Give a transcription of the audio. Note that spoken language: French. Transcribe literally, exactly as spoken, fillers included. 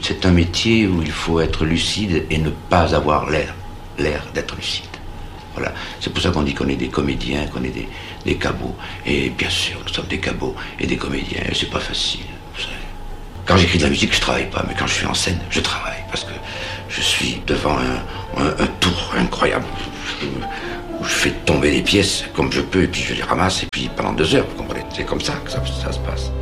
C'est un métier où il faut être lucide et ne pas avoir l'air, l'air d'être lucide. Voilà. C'est pour ça qu'on dit qu'on est des comédiens, qu'on est des, des cabots. Et bien sûr, nous sommes des cabots et des comédiens. Et c'est pas facile, vous savez. Quand j'écris de la musique, je travaille pas, mais quand je suis en scène, je travaille. Parce que je suis devant un, un, un tour incroyable où je fais tomber les pièces comme je peux, et puis je les ramasse, et puis pendant deux heures, vous comprenez. C'est comme ça que ça, ça se passe.